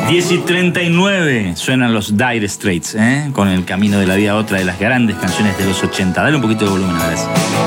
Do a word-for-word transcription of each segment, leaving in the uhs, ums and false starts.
diez y treinta y nueve suenan los Dire Straits, ¿eh? Con El Camino de la Vida, otra de las grandes canciones de los ochenta. Dale un poquito de volumen, a ver.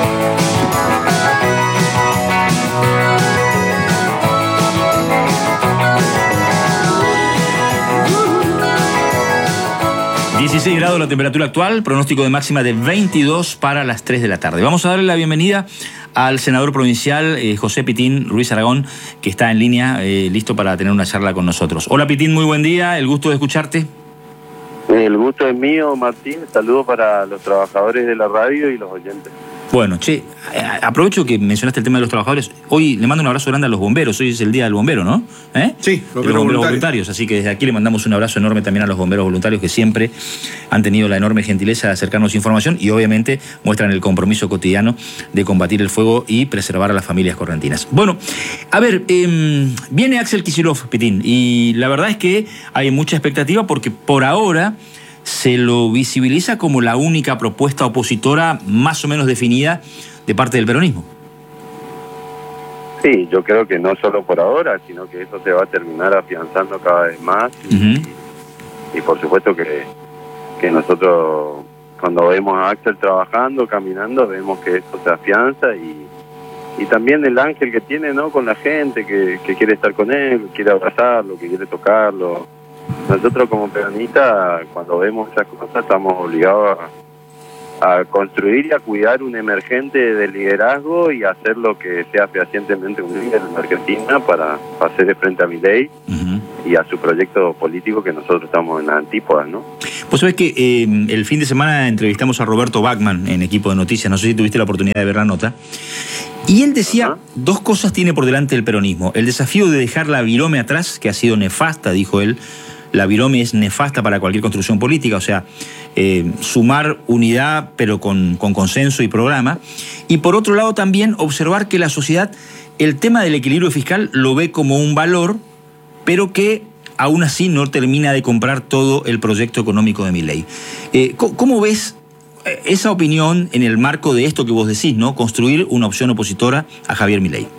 dieciséis grados la temperatura actual, pronóstico de máxima de veintidós para las tres de la tarde. Vamos a darle la bienvenida al senador provincial eh, José Pitín Ruiz Aragón, que está en línea, eh, listo para tener una charla con nosotros. Hola Pitín, muy buen día, el gusto de escucharte. El gusto es mío, Martín. Saludos para los trabajadores de la radio y los oyentes. Bueno, che, aprovecho que mencionaste el tema de los trabajadores. Hoy le mando un abrazo grande a los bomberos. Hoy es el día del bombero, ¿no? ¿Eh? Sí, los bomberos voluntarios. voluntarios. Así que desde aquí le mandamos un abrazo enorme también a los bomberos voluntarios que siempre han tenido la enorme gentileza de acercarnos información y obviamente muestran el compromiso cotidiano de combatir el fuego y preservar a las familias correntinas. Bueno, a ver, eh, viene Axel Kicillof, Pitín, y la verdad es que hay mucha expectativa porque por ahora se lo visibiliza como la única propuesta opositora más o menos definida de parte del peronismo. Sí, yo creo que no solo por ahora, sino que eso se va a terminar afianzando cada vez más. Y, uh-huh. y, y por supuesto que, que nosotros, cuando vemos a Axel trabajando, caminando, vemos que esto se afianza y, y también el ángel que tiene, ¿no?, con la gente, que, que quiere estar con él, que quiere abrazarlo, que quiere tocarlo. Nosotros como peronistas, cuando vemos esas cosas, estamos obligados a, a construir y a cuidar un emergente de liderazgo y hacer lo que sea fehacientemente un líder en Argentina para, para hacer frente a Milei uh-huh. y a su proyecto político, que nosotros estamos en la antípoda, ¿no? Vos sabés que eh, el fin de semana entrevistamos a Roberto Bachmann en Equipo de Noticias, no sé si tuviste la oportunidad de ver la nota, y él decía, uh-huh. dos cosas tiene por delante el peronismo: el desafío de dejar la virome atrás, que ha sido nefasta, dijo él. La virome es nefasta para cualquier construcción política, o sea, eh, sumar unidad pero con, con consenso y programa. Y por otro lado también observar que la sociedad el tema del equilibrio fiscal lo ve como un valor, pero que aún así no termina de comprar todo el proyecto económico de Milei. Eh, ¿Cómo ves esa opinión en el marco de esto que vos decís, ¿no? Construir una opción opositora a Javier Milei.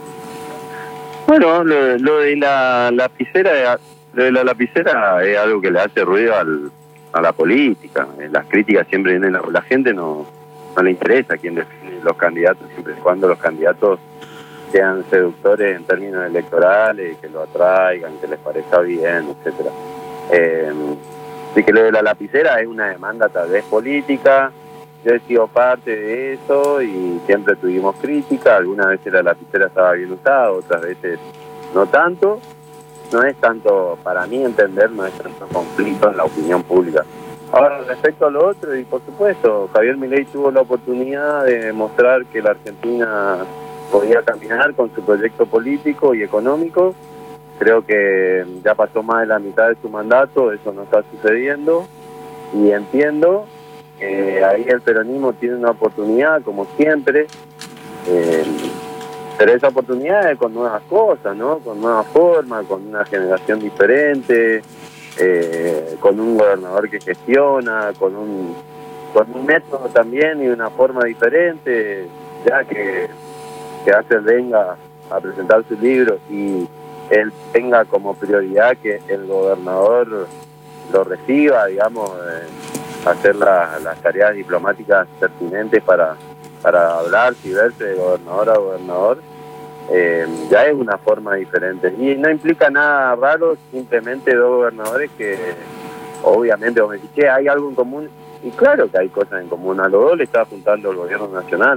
Bueno, lo, lo de la lapicera... Lo de la lapicera es algo que le hace ruido al, a la política. Las críticas siempre vienen, la gente no, no le interesa quién define los candidatos, siempre y cuando los candidatos sean seductores en términos electorales, que lo atraigan, que les parezca bien, etcétera. Eh, así que lo de la lapicera es una demanda tal vez política. Yo he sido parte de eso y siempre tuvimos crítica. Algunas veces la lapicera estaba bien usada, otras veces no tanto. No es tanto, para mí entender, no es tanto conflicto en la opinión pública. Ahora, respecto a lo otro, y por supuesto, Javier Milei tuvo la oportunidad de demostrar que la Argentina podía caminar con su proyecto político y económico. Creo que ya pasó más de la mitad de su mandato, eso no está sucediendo, y entiendo que ahí el peronismo tiene una oportunidad, como siempre, eh, pero esa oportunidad es con nuevas cosas, ¿no? Con nuevas formas, con una generación diferente, eh, con un gobernador que gestiona, con un, con un método también y una forma diferente, ya que, que Axel venga a presentar su libro y él tenga como prioridad que el gobernador lo reciba, digamos, eh, hacer la, las tareas diplomáticas pertinentes para... para hablar y verse de gobernador a gobernador, eh, ya es una forma diferente. Y no implica nada raro, simplemente dos gobernadores que, obviamente, vos me decís, che, ¿hay algo en común? Y claro que hay cosas en común, a los dos le está apuntando el gobierno nacional,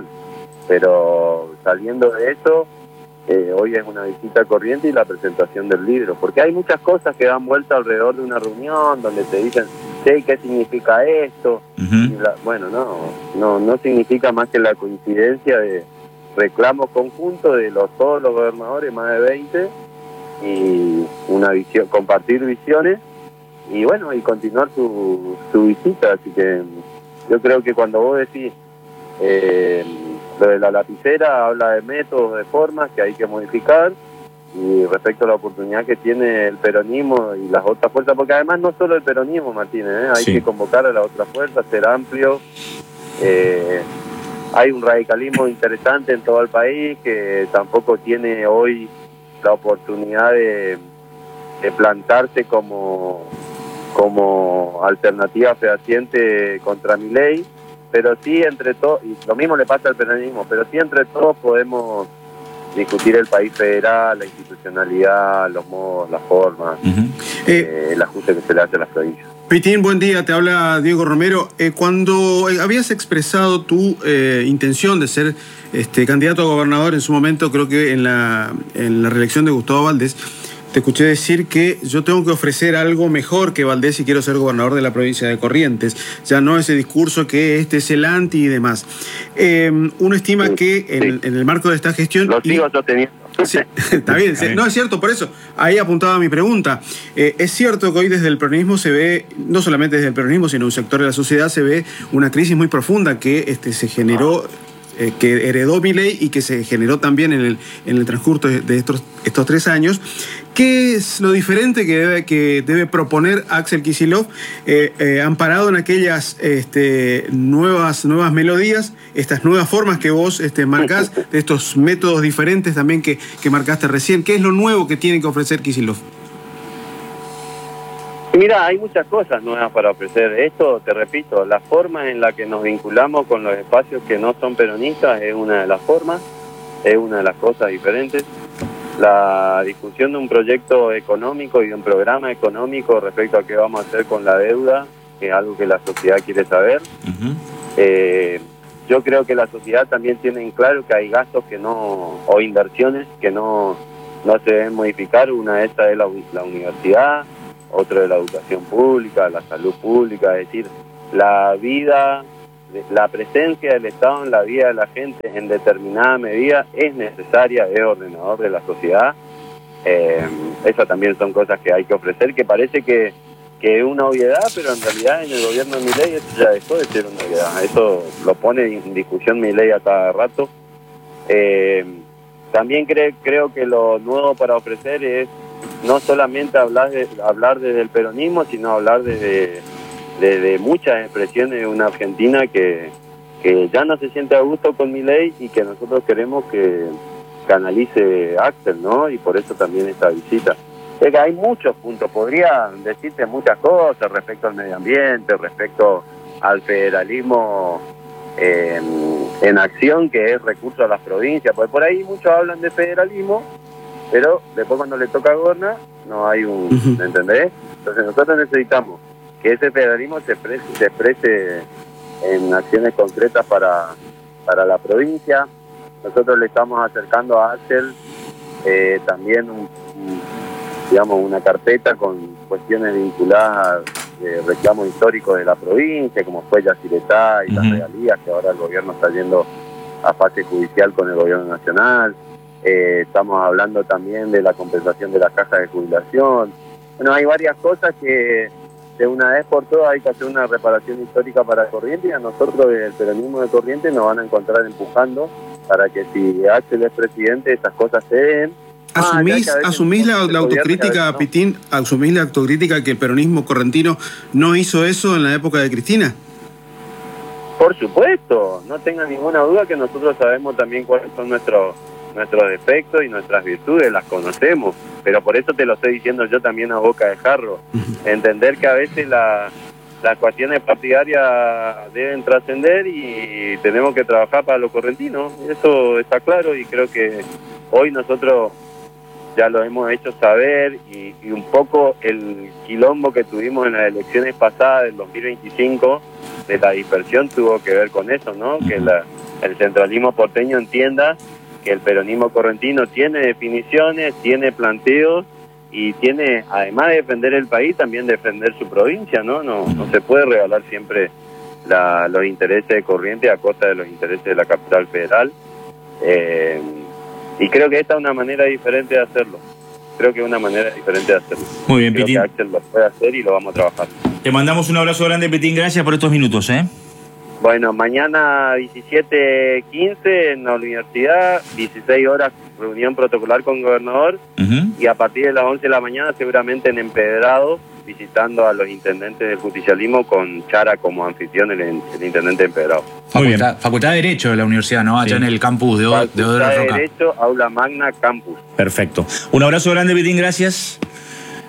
pero saliendo de eso, eh, hoy es una visita corriente y la presentación del libro, porque hay muchas cosas que dan vuelta alrededor de una reunión, donde te dicen, sí, ¿qué significa esto? Uh-huh. Y la, bueno, no, no no significa más que la coincidencia de reclamos conjuntos de los todos los gobernadores, más de veinte, y una visión, compartir visiones, y bueno, y continuar su, su visita. Así que yo creo que cuando vos decís eh, lo de la lapicera, habla de métodos, de formas que hay que modificar, y respecto a la oportunidad que tiene el peronismo y las otras fuerzas, porque además no solo el peronismo, Martínez, ¿eh? hay sí. que convocar a las otras fuerzas, ser amplio. Eh, hay un radicalismo interesante en todo el país que tampoco tiene hoy la oportunidad de, de plantarse como, como alternativa fehaciente contra Milei, pero sí entre todos, y lo mismo le pasa al peronismo, pero sí entre todos podemos discutir el país federal, la institucionalidad, los modos, las formas, uh-huh. eh, el ajuste que se le hace a las provincias. Pitín, buen día, te habla Diego Romero. Eh, cuando habías expresado tu eh, intención de ser este, candidato a gobernador en su momento, creo que en la, en la reelección de Gustavo Valdés, te escuché decir que yo tengo que ofrecer algo mejor que Valdés si quiero ser gobernador de la provincia de Corrientes. Ya no ese discurso que este es el anti y demás. Eh, uno estima sí, que en, sí. en el marco de esta gestión... Lo sigo sosteniendo. Sí, está bien, no es cierto, por eso, ahí apuntaba mi pregunta. Eh, es cierto que hoy desde el peronismo se ve, no solamente desde el peronismo, sino un sector de la sociedad, se ve una crisis muy profunda que este, se generó, eh, que heredó Milei y que se generó también en el, en el transcurso de estos, estos tres años. ¿Qué es lo diferente que debe, que debe proponer Axel Kicillof, eh, eh, amparado en aquellas este, nuevas, nuevas melodías, estas nuevas formas que vos este, marcás, de estos métodos diferentes también que, que marcaste recién? ¿Qué es lo nuevo que tiene que ofrecer Kicillof? Mira, hay muchas cosas nuevas para ofrecer. Esto, te repito, la forma en la que nos vinculamos con los espacios que no son peronistas es una de las formas, es una de las cosas diferentes. La discusión de un proyecto económico y de un programa económico respecto a qué vamos a hacer con la deuda, que es algo que la sociedad quiere saber. Uh-huh. eh, yo creo que la sociedad también tiene en claro que hay gastos que no, o inversiones que no, no se deben modificar. Una de estas es la, la universidad, otra es la educación pública, la salud pública, es decir, la vida... La presencia del Estado en la vida de la gente en determinada medida es necesaria, es ordenador de la sociedad. Eh, esas también son cosas que hay que ofrecer, que parece que, que es una obviedad, pero en realidad en el gobierno de Milei eso ya dejó de ser una obviedad. Eso lo pone en discusión Milei a cada rato. Eh, también cre, creo que lo nuevo para ofrecer es no solamente hablar, de, hablar desde el peronismo, sino hablar desde... De, de muchas expresiones de una Argentina que, que ya no se siente a gusto con Milei y que nosotros queremos que canalice Axel, ¿no? Y por eso también esta visita. Es que hay muchos puntos, podría decirte muchas cosas respecto al medio ambiente, respecto al federalismo eh, en acción, que es recurso a las provincias, porque por ahí muchos hablan de federalismo, pero después cuando le toca gobernar no hay un, ¿me entendés? Entonces nosotros necesitamos que ese federalismo se exprese, se exprese en acciones concretas para, para la provincia. Nosotros le estamos acercando a Axel eh, también un, un, digamos una carpeta con cuestiones vinculadas de reclamos históricos de la provincia, como fue Yacyretá y uh-huh. las regalías, que ahora el gobierno está yendo a fase judicial con el gobierno nacional. Eh, estamos hablando también de la compensación de las cajas de jubilación. Bueno, hay varias cosas que de una vez por todas hay que hacer una reparación histórica para Corrientes, y a nosotros desde el peronismo de Corrientes nos van a encontrar empujando para que si Axel es presidente estas cosas se den. ¿Asumís, ah, asumís la, la autocrítica, no. Pitín, asumís la autocrítica que el peronismo correntino no hizo eso en la época de Cristina? Por supuesto, no tengan ninguna duda que nosotros sabemos también cuáles son nuestros nuestros defectos y nuestras virtudes, las conocemos, pero por eso te lo estoy diciendo yo también a boca de jarro. Uh-huh. Entender que a veces la, las cuestiones partidarias deben trascender y tenemos que trabajar para los correntinos, eso está claro, y creo que hoy nosotros ya lo hemos hecho saber, y, y un poco el quilombo que tuvimos en las elecciones pasadas del dos mil veinticinco de la dispersión tuvo que ver con eso, ¿no? Que la, el centralismo porteño entienda que el peronismo correntino tiene definiciones, tiene planteos y tiene, además de defender el país, también defender su provincia, ¿no? No, no se puede regalar siempre la, los intereses de Corrientes a costa de los intereses de la capital federal. Eh, y creo que esta es una manera diferente de hacerlo. Creo que es una manera diferente de hacerlo. Muy bien, creo Pitín. Que Axel lo puede hacer y lo vamos a trabajar. Te mandamos un abrazo grande, Pitín. Gracias por estos minutos, ¿eh? Bueno, mañana diecisiete quince en la universidad, dieciséis horas reunión protocolar con el gobernador, uh-huh. y a partir de las once de la mañana seguramente en Empedrado, visitando a los intendentes del justicialismo con Chara como anfitrión, el, el intendente de Empedrado. Facultad, Facultad de Derecho de la universidad, ¿no? Allá sí. En el campus de, de Odra Roca. Facultad de Derecho, Aula Magna, Campus. Perfecto. Un abrazo grande, Pitín, gracias.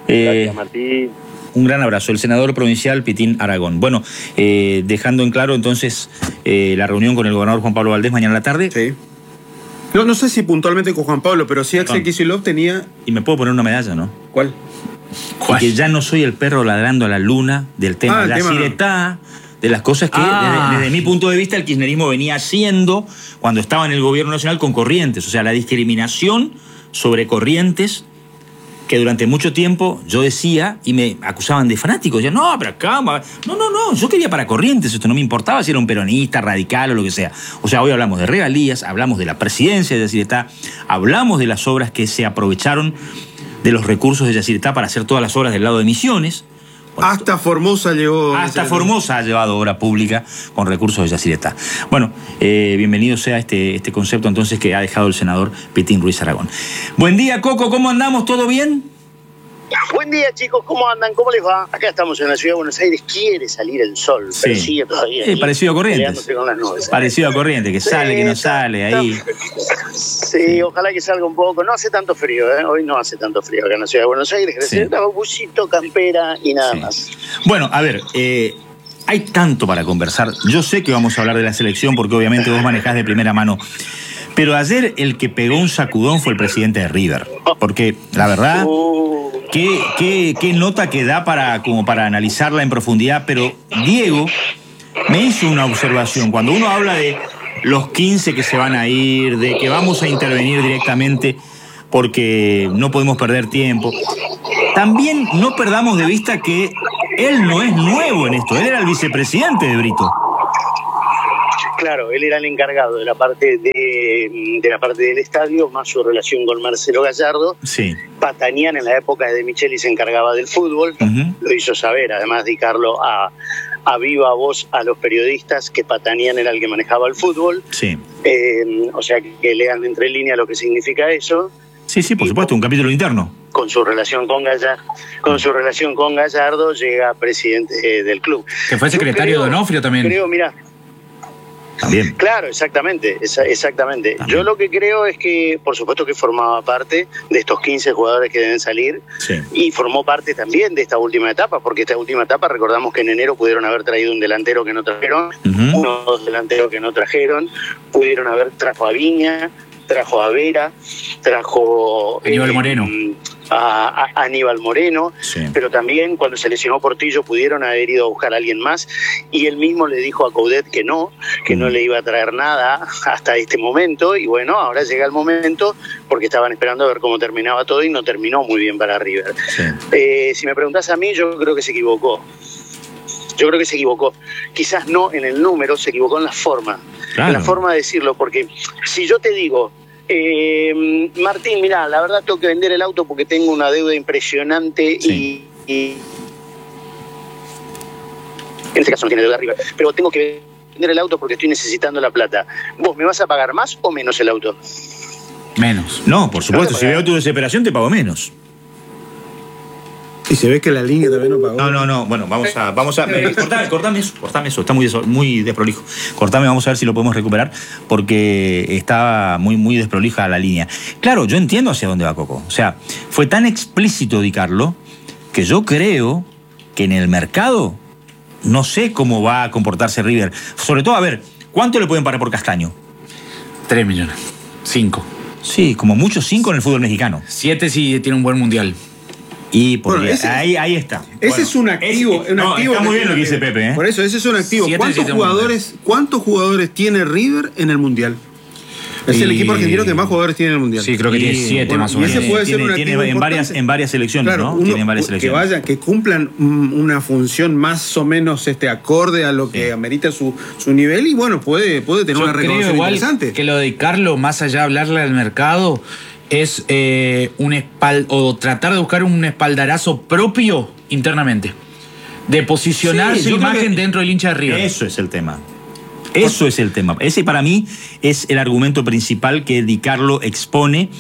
Eh, Gracias, Martín. Un gran abrazo. El senador provincial Pitín Aragón. Bueno, eh, dejando en claro entonces eh, la reunión con el gobernador Juan Pablo Valdés mañana a la tarde. Sí. No, no sé si puntualmente con Juan Pablo, pero sí Axel Kicillof tenía... Y me puedo poner una medalla, ¿no? ¿Cuál? Y que ya no soy el perro ladrando a la luna del tema Ah, de la tema... ciretá, de las cosas que Ah. desde, desde mi punto de vista el kirchnerismo venía haciendo cuando estaba en el gobierno nacional con Corrientes. O sea, la discriminación sobre Corrientes, que durante mucho tiempo yo decía y me acusaban de fanático. Yo, no, pero acá... No, no, no, yo quería para Corrientes, esto no me importaba si era un peronista, radical o lo que sea. O sea, hoy hablamos de regalías, hablamos de la presidencia de Yacyretá, hablamos de las obras que se aprovecharon de los recursos de Yacyretá para hacer todas las obras del lado de Misiones. Bueno, hasta Formosa llegó... Hasta Formosa ha llevado obra pública con recursos de Yacyretá. Bueno, eh, bienvenido sea este, este concepto entonces que ha dejado el senador Pitín Ruiz Aragón. Buen día, Coco, ¿cómo andamos? ¿Todo bien? Buen día, chicos, ¿cómo andan? ¿Cómo les va? Acá estamos en la ciudad de Buenos Aires, quiere salir el sol, Sí. pero sigue todavía. Eh, ahí, parecido a Corrientes. peleándose con las nubes. Parecido a Corrientes, que sale, que no sale, ahí. Sí, ojalá que salga un poco. No hace tanto frío, ¿eh? Hoy no hace tanto frío acá en la ciudad de Buenos Aires. Sí. Necesitaba busito, campera y nada Sí. más. Bueno, a ver, eh, hay tanto para conversar. Yo sé que vamos a hablar de la selección porque obviamente vos manejás de primera mano. Pero ayer el que pegó un sacudón fue el presidente de River. Porque, la verdad, Uh, qué, qué, qué nota que da para, como para analizarla en profundidad. Pero Diego me hizo una observación. Cuando uno habla de los quince que se van a ir, de que vamos a intervenir directamente porque no podemos perder tiempo, también no perdamos de vista que él no es nuevo en esto. Él era el vicepresidente de Brito. Claro, él era el encargado de la parte de, de la parte del estadio, más su relación con Marcelo Gallardo. Sí. Patanián en la época de Micheli se encargaba del fútbol, Uh-huh. lo hizo saber, además dedicarlo a, a viva voz a los periodistas que Patanián era el que manejaba el fútbol. Sí. Eh, o sea, que, que lean entre líneas lo que significa eso. Sí, sí, por supuesto, un capítulo interno. Con su relación con Gallardo, con su relación con Gallardo llega presidente eh, del club. Que fue Yo secretario creo- de Onofrio también. Creo, mira, También. claro, exactamente, esa- exactamente. También. Yo lo que creo es que, por supuesto que formaba parte de estos quince jugadores que deben salir, Sí. y formó parte también de esta última etapa, porque esta última etapa, recordamos que en enero pudieron haber traído un delantero que no trajeron, Ujú. uno o dos delanteros que no trajeron, pudieron haber trajo a Viña, trajo a Vera, trajo Aníbal eh, Moreno. a, a Aníbal Moreno, Sí. pero también cuando se lesionó Portillo pudieron haber ido a buscar a alguien más, y él mismo le dijo a Coudet que no, que no le iba a traer nada hasta este momento, y bueno, ahora llega el momento porque estaban esperando a ver cómo terminaba todo y no terminó muy bien para River. Sí. Eh, si me preguntás a mí, yo creo que se equivocó. Yo creo que se equivocó. Quizás no en el número, se equivocó en la forma. Claro. En la forma de decirlo, porque si yo te digo, eh, Martín, mirá, la verdad tengo que vender el auto porque tengo una deuda impresionante Sí. y, y... En este caso no tiene deuda arriba, pero tengo que vender el auto porque estoy necesitando la plata. ¿Vos me vas a pagar más o menos el auto? Menos. No, por supuesto, Claro, si veo tu desesperación te pago menos. Y se ve que la línea también no pagó. No, no, no, bueno, vamos a... Vamos a me- cortame, cortame eso, cortame eso, está muy, deso- muy desprolijo. Cortame, vamos a ver si lo podemos recuperar, porque está muy, muy desprolija la línea. Claro, yo entiendo hacia dónde va Coco. O sea, fue tan explícito Di Carlo que yo creo que en el mercado no sé cómo va a comportarse River. Sobre todo, a ver, ¿cuánto le pueden pagar por Castaño? Tres millones. Cinco. Sí, como mucho cinco en el fútbol mexicano. Siete si tiene un buen mundial. Y porque Bueno, ese- ahí, ahí está. Ese Bueno, es un activo. ese- un no, activo está muy que bien lo que tiene- dice Pepe, ¿eh? Por eso, ese es un activo. Siete, ¿Cuántos siete jugadores, ¿Cuántos jugadores tiene River en el Mundial? Es el Y- equipo argentino que más jugadores tiene en el Mundial. Sí, creo que tiene Y, siete bueno, más o y ese menos. puede ser tiene, un tiene activo en varias, importante. en varias selecciones, Claro, ¿no? uno Tiene en varias que selecciones. vayan, que cumplan mm, una función más o menos este acorde a lo que Sí. amerita su, su nivel, y bueno, puede, puede tener Yo una creo recaudación igual interesante. que lo de Carlos, más allá de hablarle al mercado, es eh, un espal o tratar de buscar un espaldarazo propio internamente. De posicionar Sí, su yo creo imagen que dentro del hincha de River. Eso es el tema. Eso es el tema. Ese para mí es el argumento principal que Di Carlo expone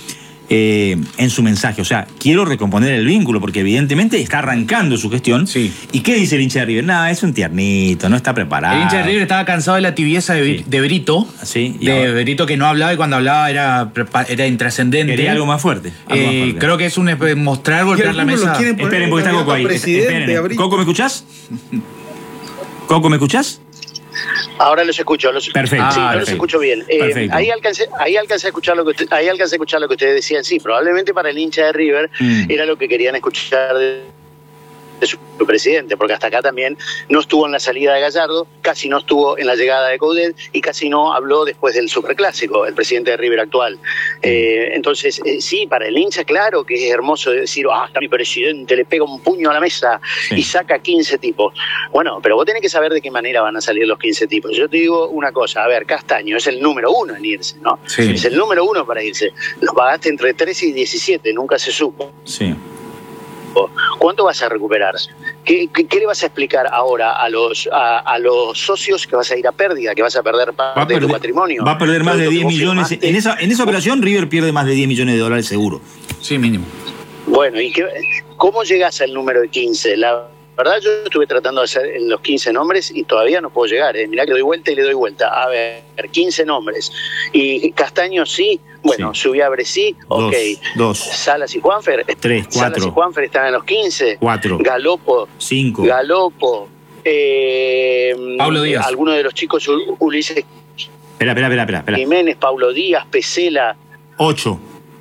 eh, en su mensaje. O sea, quiero recomponer el vínculo, porque evidentemente está arrancando su gestión. Sí. ¿Y qué dice el hincha de River? Nada, es un tiernito, no está preparado. El hincha de River estaba cansado de la tibieza de, Sí. de Brito. Sí, y de ahora- Brito que no hablaba, y cuando hablaba era, era intrascendente. Quería algo más fuerte. Algo más Eh, fuerte. creo que es un esp- mostrar, golpear la algunos lo mesa. quieren poner Esperen, porque está candidato Coco a ahí. presidente, Esperen. a Brito. Coco, ¿me escuchás? Coco, ¿me escuchás? Ahora los escucho, los Perfecto. Sí, Ah, no los perfecto. escucho bien. Eh, Perfecto. ahí alcancé, ahí alcancé a escuchar lo que usted- ahí alcancé a escuchar lo que ustedes decían. Sí, probablemente para el hincha de River Mm. era lo que querían escuchar de, de su presidente, porque hasta acá también no estuvo en la salida de Gallardo, casi no estuvo en la llegada de Coudet y casi no habló después del Superclásico, el presidente de River actual. Eh, entonces, eh, sí, para el hincha, claro que es hermoso decir, ah, está mi presidente, le pega un puño a la mesa Sí. y saca quince tipos. Bueno, pero vos tenés que saber de qué manera van a salir los quince tipos. Yo te digo una cosa, a ver, Castaño es el número uno en irse, ¿no? Sí. Es el número uno para irse. Los pagaste entre trece y diecisiete, nunca se supo. Sí. ¿Cuánto vas a recuperar? ¿Qué, qué, qué le vas a explicar ahora a los a, a los socios que vas a ir a pérdida, que vas a perder Va a, parte de tu perder, patrimonio? va a perder más Todo de esto que diez vos millones. firmaste. En esa, en esa operación, River pierde más de diez millones de dólares seguro. Sí, mínimo. Bueno, ¿y qué, cómo llegas al número de quince? La verdad, yo estuve tratando de hacer en los quince nombres y todavía no puedo llegar. ¿eh? Mirá que le doy vuelta y le doy vuelta. A ver, quince nombres. Y Castaño sí, bueno, Sí. Subiabre sí, ok. Dos, dos, Salas y Juanfer. Tres, Salas cuatro. y Juanfer están en los quince. cuatro, Galopo. cinco. Galopo. Eh, Pablo Díaz. Algunos de los chicos, Ul- Ulises Espera, espera, espera, espera. espera. Jiménez, Pablo Díaz, Pesela. Ocho.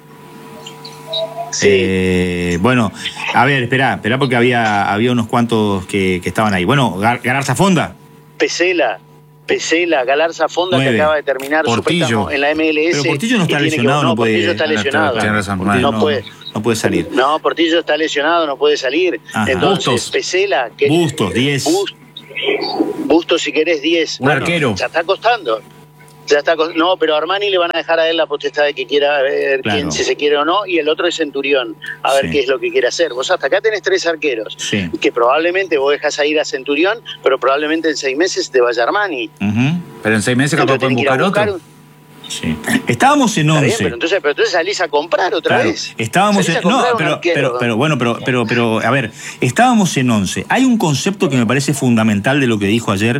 Sí. Eh, bueno, a ver, espera, espera porque había, había unos cuantos que, que estaban ahí. Bueno, Gar- Galarza Fonda. Pesela. Pesela, Galarza Fonda, Nueve. que acaba de terminar Portillo. su préstamo en la M L S. Pero Portillo no está y tiene que- lesionado, no puede- Portillo está Ah, lesionado. tiene razón, Portillo no no, puede. no puede salir. No, Portillo está lesionado, no puede salir. Ajá. Entonces, Bustos. Pesela, que Bustos, diez. Bus- Bustos, si querés, diez. Un arquero. Ya está costando. Ya está cos- no, pero a Armani le van a dejar a él la potestad de que quiera ver Claro. quién, si se quiere o no, y el otro es Centurión, a ver Sí. qué es lo que quiere hacer. Vos hasta acá tenés tres arqueros, Sí. que probablemente vos dejas a ir a Centurión, pero probablemente en seis meses te vaya Armani. Ujú, Pero en seis meses capaz Entonces pueden tenés que ir a buscar buscar otro. un- sí. Estábamos en Está bien, once. pero entonces, pero entonces salís a comprar otra Claro, vez. estábamos Salís a en, no, comprar un pero, arquero. pero, pero bueno, pero, pero, pero, a ver, estábamos en once. Hay un concepto que me parece fundamental de lo que dijo ayer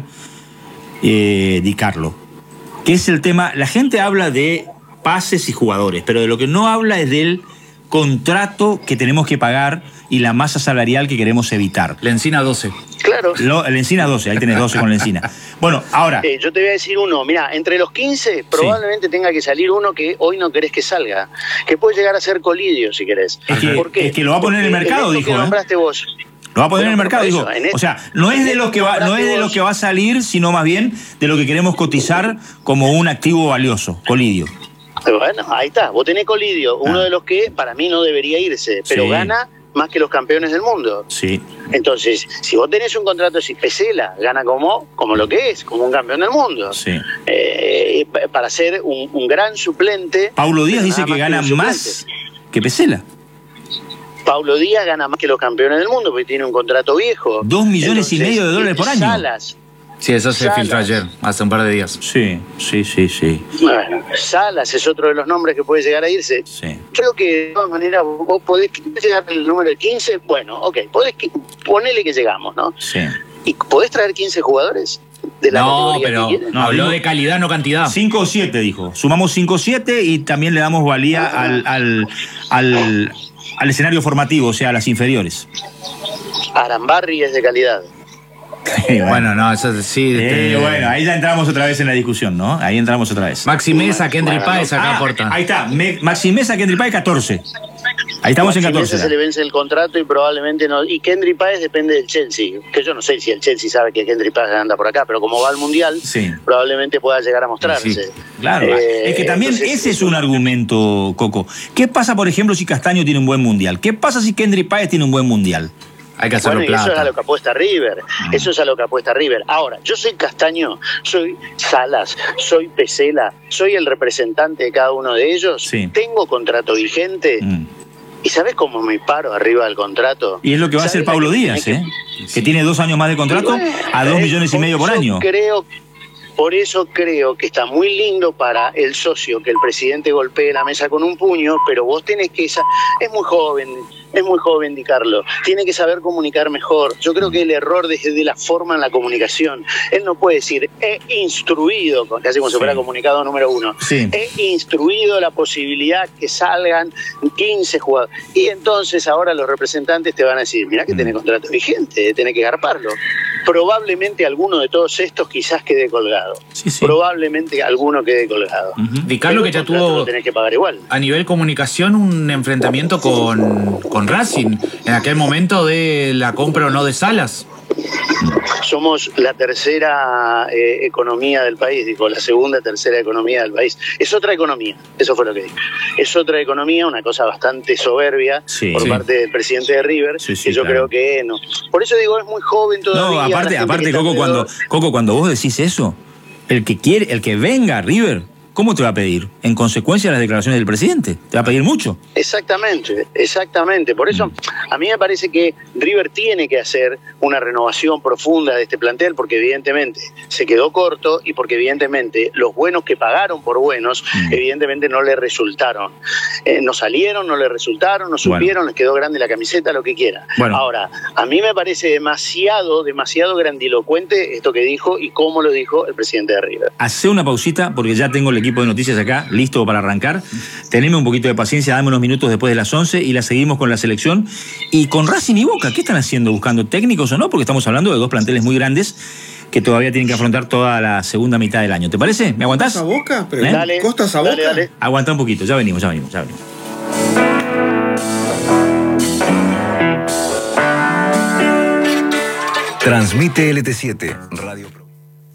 eh, Di Carlo, que es el tema, la gente habla de pases y jugadores, pero de lo que no habla es del contrato que tenemos que pagar y la masa salarial que queremos evitar. La Encina doce. Claro. Lo, el Encina doce, ahí tenés doce con la Encina. Bueno, ahora, Eh, yo te voy a decir uno, mira, entre los quince probablemente tenga que salir uno que hoy no querés que salga, que puede llegar a ser Colidio si querés. Es que- ¿Por qué? es que lo va a poner en el Porque mercado, esto dijo, que ¿eh? nombraste vos. lo va a poner en el Bueno, mercado, por digo. eso, en O sea, no es de lo que va, no es de lo que va a salir, sino más bien de lo que queremos cotizar como un activo valioso, Colidio. Bueno, ahí está, vos tenés Colidio, uno Ah. de los que para mí no debería irse, pero Sí. gana más que los campeones del mundo. Sí. Entonces, si vos tenés un contrato así, Pesela gana como, como lo que es, como un campeón del mundo. Sí. Eh, pa- para ser un, un gran suplente. Paulo Díaz pero dice nada que gana un suplente. más que Pesela. Paulo Díaz gana más que los campeones del mundo porque tiene un contrato viejo. Dos millones y medio de dólares por año. Salas, Sí, eso se Salas. filtró ayer, hace un par de días. Sí, sí, sí, sí. bueno, Salas es otro de los nombres que puede llegar a irse. Sí. Creo que de todas maneras vos podés llegar al número de quince, bueno, ok, podés que- ponele que llegamos, ¿no? Sí. ¿Y podés traer quince jugadores de la No, categoría pero que quieres? No, habló digo- de calidad, no cantidad. cinco o siete, dijo. Sumamos cinco o siete y también le damos valía al, al, al, al escenario formativo, o sea, a las inferiores. Arambarri es de calidad. Bueno, no, eso sí. Eh, este, bueno, ahí ya entramos otra vez en la discusión, ¿no? Ahí entramos otra vez. Maxi Mesa, Kendry Bueno, Páez acá Ah, aporta. ahí está, Me- Maxi Mesa, Kendry Páez, catorce. Ahí estamos en Maxi catorce. Mesa se le vence el contrato y probablemente no. Y Kendry Páez depende del Chelsea. Que yo no sé si el Chelsea sabe que Kendry Páez anda por acá, pero como va al mundial, Sí. probablemente pueda llegar a mostrarse. Sí, claro. Eh, es que también entonces, ese es un argumento, Coco. ¿Qué pasa, por ejemplo, si Castaño tiene un buen mundial? ¿Qué pasa si Kendry Páez tiene un buen mundial? Hay que hacerlo Bueno, y eso es a plata. lo que apuesta River. Eso es a lo que apuesta River. Ahora, yo soy Castaño, soy Salas, soy Pesela, soy el representante de cada uno de ellos. Sí. Tengo contrato vigente. Mm. ¿Y sabes cómo me paro arriba del contrato? Y es lo que va a hacer ¿Sabés Paulo la que Díaz, tenés ¿eh? Que tiene dos años más de contrato Bueno, a dos eh, millones y medio por yo año. Creo, Por eso creo que está muy lindo para el socio que el presidente golpee la mesa con un puño, pero vos tenés que... Esa, es muy joven, es muy joven Di Carlo, tiene que saber comunicar mejor. Yo creo que el error desde de la forma en la comunicación. Él no puede decir, he instruido, casi como si fuera comunicado número uno, sí. he instruido la posibilidad que salgan quince jugadores. Y entonces ahora los representantes te van a decir, mirá que tenés contrato vigente, tenés que garparlo. Probablemente alguno de todos estos quizás quede colgado. Sí, sí. Probablemente alguno quede colgado. Uh-huh. Di Carlo, que ya tuvo lo tenés que pagar igual. A nivel comunicación un enfrentamiento con, con Racing en aquel momento de la compra o no de Salas. Somos la tercera eh, economía del país, digo, la segunda, tercera economía del país. Es otra economía, eso fue lo que dije. Es otra economía, una cosa bastante soberbia sí, por sí. parte del presidente de River, sí, sí, que yo claro. creo que no. Por eso digo, es muy joven todavía. No, aparte, aparte Coco, cuando, Coco, cuando vos decís eso, el que quiere, el que venga a River, ¿cómo te va a pedir? En consecuencia de las declaraciones del presidente. Te va a pedir mucho. Exactamente, exactamente. Por eso a mí me parece que River tiene que hacer una renovación profunda de este plantel, porque evidentemente se quedó corto y porque evidentemente los buenos que pagaron por buenos, mm. evidentemente no le resultaron. Eh, no salieron, no le resultaron, no supieron, bueno. les quedó grande la camiseta, lo que quiera. Bueno. Ahora, a mí me parece demasiado, demasiado grandilocuente esto que dijo y cómo lo dijo el presidente de River. Hacé una pausita porque ya tengo el equipo de noticias acá, listo para arrancar. Teneme un poquito de paciencia, dame unos minutos después de las once y la seguimos con la selección. Y con Racing y Boca, ¿qué están haciendo? ¿Buscando técnicos o no? Porque estamos hablando de dos planteles muy grandes que todavía tienen que afrontar toda la segunda mitad del año. ¿Te parece? ¿Me aguantás? ¿Costas a Boca? Pero ¿Eh? Dale, ¿Costas a Boca? Dale, dale. Aguantá un poquito, ya venimos, ya venimos, ya venimos. Transmite L T siete, Radio Pro.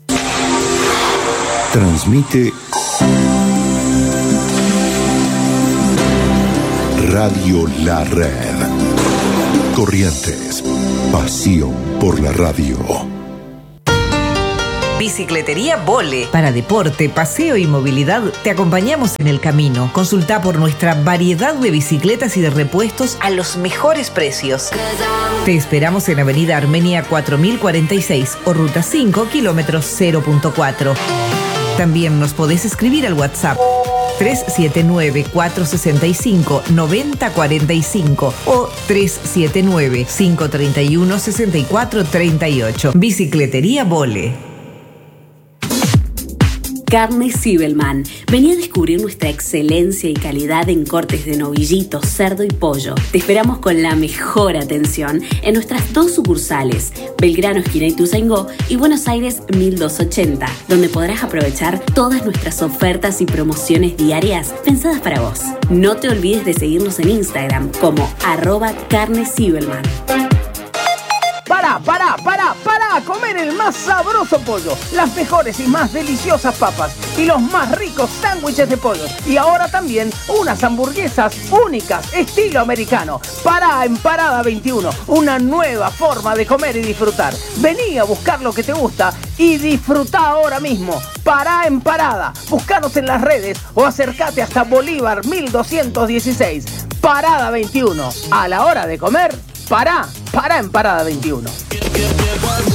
Transmite Radio La Red. Corrientes, pasión por la radio. Bicicletería Vole. Para deporte, paseo y movilidad, te acompañamos en el camino. Consulta por nuestra variedad de bicicletas y de repuestos a los mejores precios. Te esperamos en Avenida Armenia cuatro mil cuarenta y seis o Ruta cinco, kilómetros cero punto cuatro. También nos podés escribir al WhatsApp tres siete nueve, cuatro seis cinco, nueve cero cuatro cinco o tres siete nueve, cinco tres uno, seis cuatro tres ocho. Bicicletería Vole. Carne Zibelman. Vení a descubrir nuestra excelencia y calidad en cortes de novillito, cerdo y pollo. Te esperamos con la mejor atención en nuestras dos sucursales, Belgrano, esquina Ituzaingó, y Buenos Aires mil doscientos ochenta, donde podrás aprovechar todas nuestras ofertas y promociones diarias pensadas para vos. No te olvides de seguirnos en Instagram como arroba Carne Zibelman. Para, para, para, para comer el más sabroso pollo, las mejores y más deliciosas papas y los más ricos sándwiches de pollo. Y ahora también unas hamburguesas únicas, estilo americano. Para en Parada veintiuno, una nueva forma de comer y disfrutar. Vení a buscar lo que te gusta y disfruta ahora mismo. Pará en Parada, buscanos en las redes o acércate hasta Bolívar mil doscientos dieciséis. Parada veintiuno, a la hora de comer, pará, pará en Parada veintiuno.